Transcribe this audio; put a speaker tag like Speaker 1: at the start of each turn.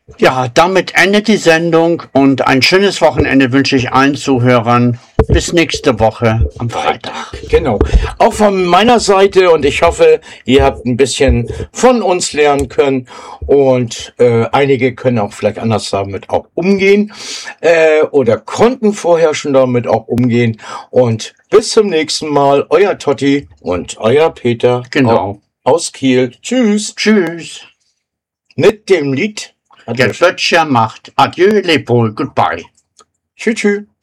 Speaker 1: Ja, damit endet die Sendung und ein schönes Wochenende wünsche ich allen Zuhörern. Bis nächste Woche am Freitag.
Speaker 2: Genau. Auch von meiner Seite, und ich hoffe, ihr habt ein bisschen von uns lernen können und einige können auch vielleicht anders damit auch umgehen oder konnten vorher schon damit auch umgehen. Und bis zum nächsten Mal, euer Totti und euer Peter.
Speaker 1: Genau.
Speaker 2: Aus Kiel. Tschüss.
Speaker 1: Tschüss.
Speaker 2: Mit dem Lied.
Speaker 1: Der Böttcher macht Adieu, leb wohl, goodbye.
Speaker 2: Tschüss.